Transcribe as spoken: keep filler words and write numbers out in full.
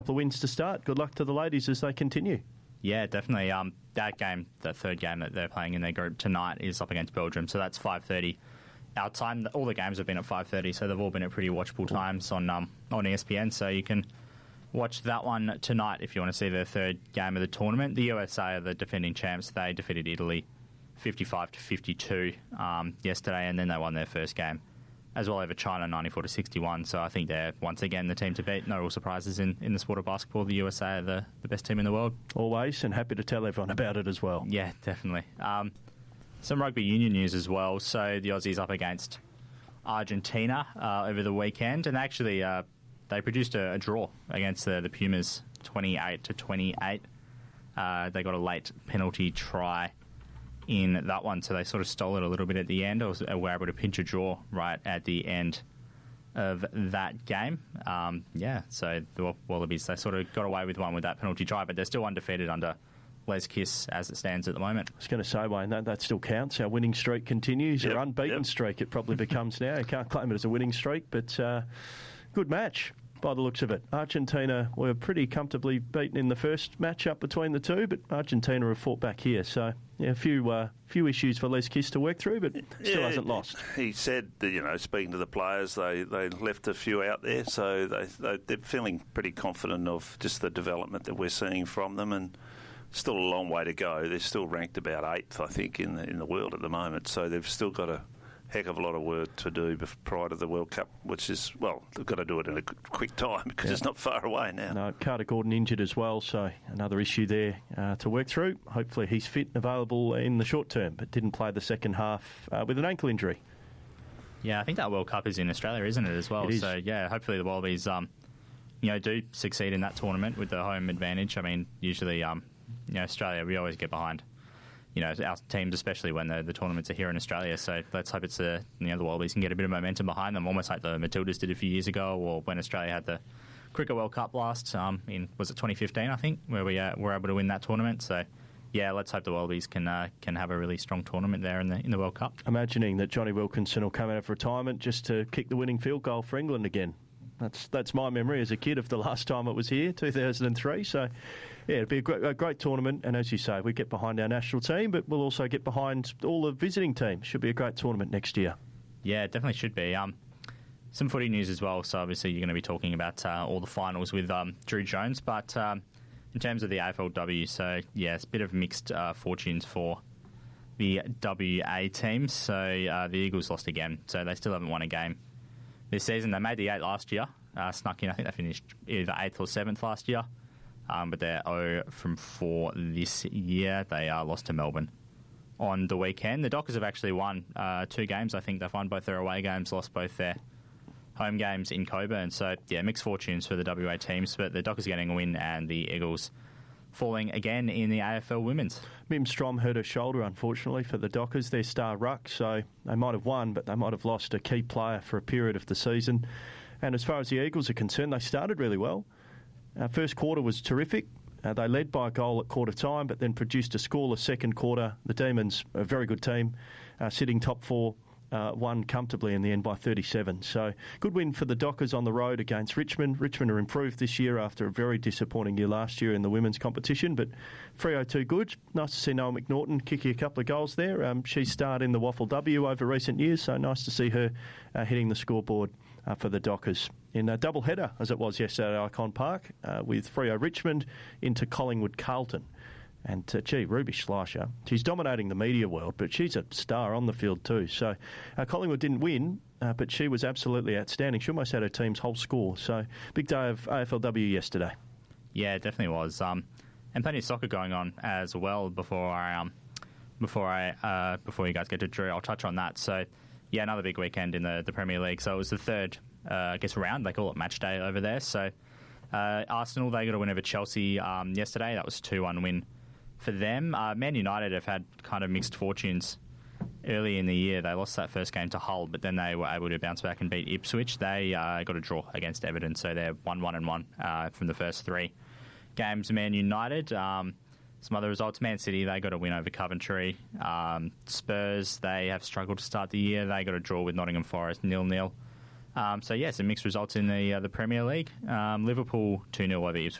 The wins to start. Good luck to the ladies as they continue. Yeah, definitely. Um, that game, the third game that they're playing in their group tonight, is up against Belgium, so that's five thirty. Our time, all the games have been at five thirty, so they've all been at pretty watchable times on um, on E S P N, so you can watch that one tonight if you want to see the third game of the tournament. The U S A are the defending champs. They defeated Italy fifty-five to fifty-two um, yesterday, and then they won their first game as well over China, ninety-four to sixty-one. So I think they're once again the team to beat. No real surprises in, in the sport of basketball. The U S A are the, the best team in the world. Always, and happy to tell everyone about it as well. Yeah, definitely. Um, some rugby union news as well. So the Aussies up against Argentina uh, over the weekend, and actually uh, they produced a, a draw against the, the Pumas, twenty-eight to twenty-eight. Uh, they got a late penalty try in that one, so they sort of stole it a little bit at the end, or were able to pinch a draw right at the end of that game. Um, yeah, so the Wallabies, they sort of got away with one with that penalty try, but they're still undefeated under Les Kiss as it stands at the moment. I was going to say, Wayne, that, that still counts. Our winning streak continues. Yep, Our unbeaten yep. streak, it probably becomes now. You can't claim it as a winning streak, but uh, good match by the looks of it. Argentina were pretty comfortably beaten in the first match-up between the two, but Argentina have fought back here, so yeah, a few uh, few issues for Les Kiss to work through, but still yeah, hasn't lost. He said that, you know, speaking to the players, they, they left a few out there, so they, they, they're feeling pretty confident of just the development that we're seeing from them, and still a long way to go. They're still ranked about eighth, I think, in the, in the world at the moment, so they've still got a heck of a lot of work to do prior to the World Cup, which is, well, they've got to do it in a quick time because yeah. it's not far away now. No, Carter Gordon injured as well, so another issue there uh, to work through. Hopefully he's fit and available in the short term, but didn't play the second half uh, with an ankle injury. Yeah, I think that World Cup is in Australia, isn't it, as well? It is. So, yeah, hopefully the Wallabies um, you know, do succeed in that tournament with the home advantage. I mean, usually, um, you know, Australia, we always get behind, you know, our teams, especially when the, the tournaments are here in Australia. So let's hope it's a, you know, the Wallabies can get a bit of momentum behind them, almost like the Matildas did a few years ago, or when Australia had the Cricket World Cup last um, in was it twenty fifteen, I think, where we uh, were able to win that tournament. So yeah, let's hope the Wallabies can uh, can have a really strong tournament there in the in the World Cup. Imagining that Johnny Wilkinson will come out of retirement just to kick the winning field goal for England again. That's that's my memory as a kid of the last time it was here, two thousand three. So, yeah, it'd be a great, a great tournament. And as you say, we get behind our national team, but we'll also get behind all the visiting teams. Should be a great tournament next year. Yeah, it definitely should be. Um, some footy news as well. So obviously you're going to be talking about uh, all the finals with um, Drew Jones. But um, in terms of the A F L W, so yeah, it's a bit of mixed uh, fortunes for the W A teams. So uh, the Eagles lost again, so they still haven't won a game this season. They made the eight last year, uh, snuck in. I think they finished either eighth or seventh last year, um, but they're zero from four this year. They are uh, lost to Melbourne on the weekend. The Dockers have actually won uh, two games. I think they've won both their away games, lost both their home games in Coburn. So yeah, mixed fortunes for the W A teams, but the Dockers getting a win and the Eagles falling again in the A F L Women's. Mim Strom hurt her shoulder, unfortunately, for the Dockers, their star ruck, so they might have won, but they might have lost a key player for a period of the season. And as far as the Eagles are concerned, they started really well. Our first quarter was terrific. Uh, they led by a goal at quarter time, but then produced a scoreless second quarter. The Demons, a very good team, uh, sitting top four, Uh, won comfortably in the end by thirty-seven. So good win for the Dockers on the road against Richmond. Richmond are improved this year after a very disappointing year last year in the women's competition, but Freo too good. Nice to see Noah McNaughton kicking a couple of goals there. Um, she starred in the Waffle W over recent years, so nice to see her uh, hitting the scoreboard uh, for the Dockers in a double header, as it was yesterday at Icon Park, uh, with Freo Richmond into Collingwood Carlton. And, uh, gee, Ruby Schleicher, she's dominating the media world, but she's a star on the field too. So uh, Collingwood didn't win, uh, but she was absolutely outstanding. She almost had her team's whole score. So big day of A F L W yesterday. Yeah, it definitely was. Um, and plenty of soccer going on as well before I, um, before I, uh, before you guys get to Drew. I'll touch on that. So, yeah, another big weekend in the, the Premier League. So it was the third, uh, I guess, round. They call it match day over there. So uh, Arsenal, they got a win over Chelsea um, yesterday. That was a two one win for them. uh, Man United have had kind of mixed fortunes early in the year. They lost that first game to Hull, but then they were able to bounce back and beat Ipswich. They uh, got a draw against Everton, so they're one one and one uh, from the first three games. Man United, um, some other results. Man City, they got a win over Coventry. Um, Spurs, they have struggled to start the year. They got a draw with Nottingham Forest, nil nil. Um, so, yeah, some mixed results in the uh, the Premier League. Um, Liverpool two nil over Ipswich